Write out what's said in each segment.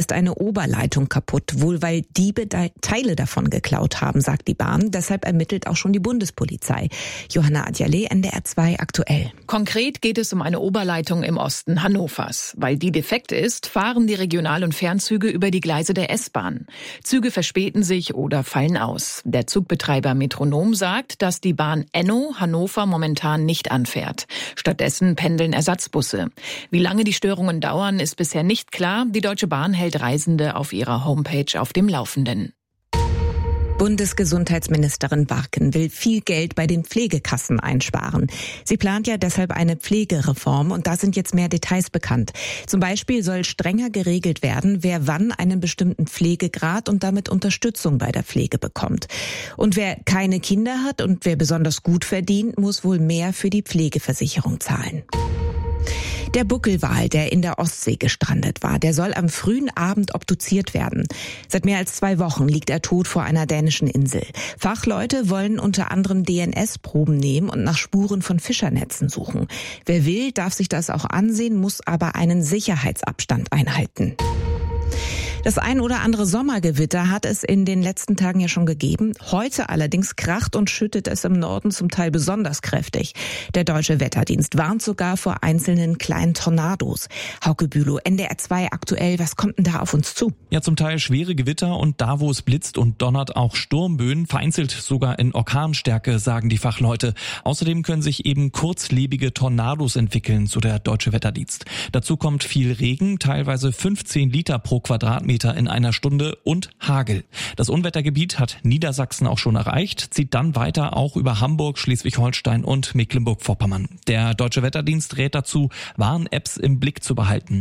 ist eine Oberleitung kaputt, wohl weil Diebe Teile davon geklaut haben, sagt die Bahn. Deshalb ermittelt auch schon die Bundespolizei. Johanna Adjale, NDR 2 aktuell. Konkret geht es um eine Oberleitung im Osten Hannovers. Weil die defekt ist, fahren die Regional- und Fernzüge über die Gleise der S-Bahn. Züge verspäten sich oder fallen aus. Der Zugbetreiber Metronom sagt, dass die Bahn Enno Hannover momentan nicht anfährt. Stattdessen pendeln Ersatzbusse. Wie lange die Störungen dauern, ist bisher nicht klar. Die Deutsche Bahn hält Reisende auf ihrer Homepage auf dem Laufenden. Bundesgesundheitsministerin Barken will viel Geld bei den Pflegekassen einsparen. Sie plant ja deshalb eine Pflegereform und da sind jetzt mehr Details bekannt. Zum Beispiel soll strenger geregelt werden, wer wann einen bestimmten Pflegegrad und damit Unterstützung bei der Pflege bekommt. Und wer keine Kinder hat und wer besonders gut verdient, muss wohl mehr für die Pflegeversicherung zahlen. Der Buckelwal, der in der Ostsee gestrandet war, der soll am frühen Abend obduziert werden. Seit mehr als 2 Wochen liegt er tot vor einer dänischen Insel. Fachleute wollen unter anderem DNS-Proben nehmen und nach Spuren von Fischernetzen suchen. Wer will, darf sich das auch ansehen, muss aber einen Sicherheitsabstand einhalten. Das ein oder andere Sommergewitter hat es in den letzten Tagen ja schon gegeben. Heute allerdings kracht und schüttet es im Norden zum Teil besonders kräftig. Der Deutsche Wetterdienst warnt sogar vor einzelnen kleinen Tornados. Hauke Bülow, NDR 2 aktuell, was kommt denn da auf uns zu? Ja, zum Teil schwere Gewitter und da, wo es blitzt und donnert, auch Sturmböen, vereinzelt sogar in Orkanstärke, sagen die Fachleute. Außerdem können sich eben kurzlebige Tornados entwickeln, so der Deutsche Wetterdienst. Dazu kommt viel Regen, teilweise 15 Liter pro Quadratmeter in einer Stunde und Hagel. Das Unwettergebiet hat Niedersachsen auch schon erreicht, zieht dann weiter auch über Hamburg, Schleswig-Holstein und Mecklenburg-Vorpommern. Der Deutsche Wetterdienst rät dazu, Warn-Apps im Blick zu behalten.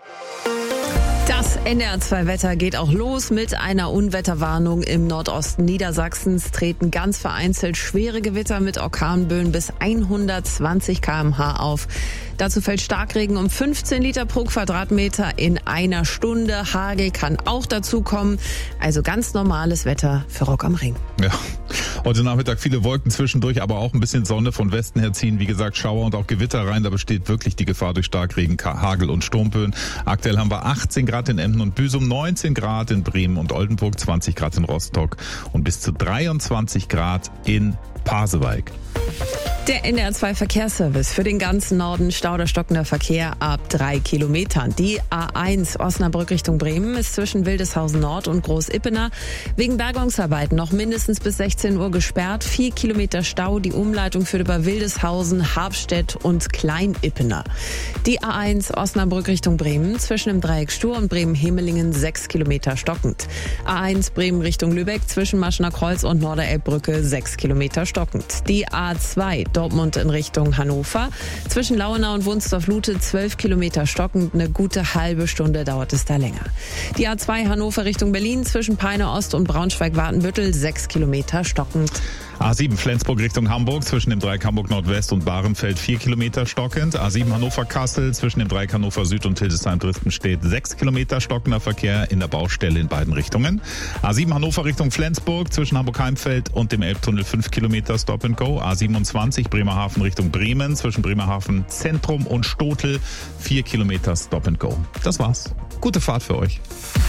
Das NDR 2 Wetter geht auch los mit einer Unwetterwarnung im Nordosten Niedersachsens. Treten ganz vereinzelt schwere Gewitter mit Orkanböen bis 120 km/h auf. Dazu fällt Starkregen um 15 Liter pro Quadratmeter in einer Stunde. Hagel kann auch dazu kommen. Also ganz normales Wetter für Rock am Ring. Ja, heute Nachmittag viele Wolken zwischendurch, aber auch ein bisschen Sonne von Westen her ziehen. Wie gesagt, Schauer und auch Gewitter rein. Da besteht wirklich die Gefahr durch Starkregen, Hagel und Sturmböen. Aktuell haben wir 18 Grad in Emden und Büsum, 19 Grad in Bremen und Oldenburg, 20 Grad in Rostock und bis zu 23 Grad in Pasewalk. Der NDR 2 Verkehrsservice für den ganzen Norden, Stau oder stockender Verkehr ab 3 Kilometern. Die A1 Osnabrück Richtung Bremen ist zwischen Wildeshausen Nord und Groß-Ippener wegen Bergungsarbeiten noch mindestens bis 16 Uhr gesperrt. 4 Kilometer Stau. Die Umleitung führt über Wildeshausen, Habstedt und Klein-Ippener. Die A1 Osnabrück Richtung Bremen zwischen dem Dreieck Stur und Bremen-Hemelingen 6 Kilometer stockend. A1 Bremen Richtung Lübeck zwischen Maschener Kreuz und Norderelbbrücke 6 Kilometer stockend. Die A2 Dortmund in Richtung Hannover. Zwischen Lauenau und Wunsdorf-Lute 12 Kilometer stockend. Eine gute halbe Stunde dauert es da länger. Die A2 Hannover Richtung Berlin zwischen Peine Ost und Braunschweig-Watenbüttel 6 Kilometer stockend. A7 Flensburg Richtung Hamburg zwischen dem Dreieck Hamburg Nordwest und Bahrenfeld 4 Kilometer stockend. A7 Hannover-Kassel zwischen dem Dreieck Hannover Süd und Hildesheim-Dresden-Stedt 6 Kilometer stockender Verkehr in der Baustelle in beiden Richtungen. A7 Hannover Richtung Flensburg zwischen Hamburg-Heimfeld und dem Elbtunnel 5 Kilometer Stop and Go. A27 Bremerhaven Richtung Bremen zwischen Bremerhaven Zentrum und Stotel 4 Kilometer Stop and Go. Das war's. Gute Fahrt für euch.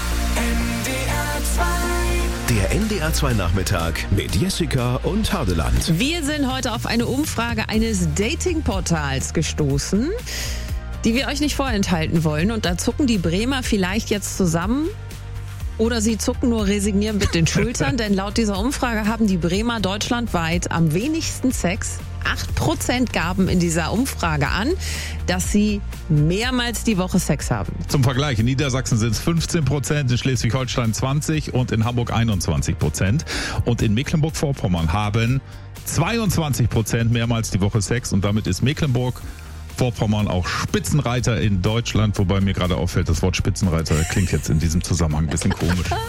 Der NDR 2 Nachmittag mit Jessica und Hardeland. Wir sind heute auf eine Umfrage eines Datingportals gestoßen, die wir euch nicht vorenthalten wollen. Und da zucken die Bremer vielleicht jetzt zusammen oder sie zucken nur resignierend mit den Schultern. Denn laut dieser Umfrage haben die Bremer deutschlandweit am wenigsten Sex. 8% gaben in dieser Umfrage an, dass sie mehrmals die Woche Sex haben. Zum Vergleich, in Niedersachsen sind es 15%, in Schleswig-Holstein 20% und in Hamburg 21%. Und in Mecklenburg-Vorpommern haben 22% mehrmals die Woche Sex und damit ist Mecklenburg-Vorpommern auch Spitzenreiter in Deutschland, wobei mir gerade auffällt, das Wort Spitzenreiter klingt jetzt in diesem Zusammenhang ein bisschen komisch.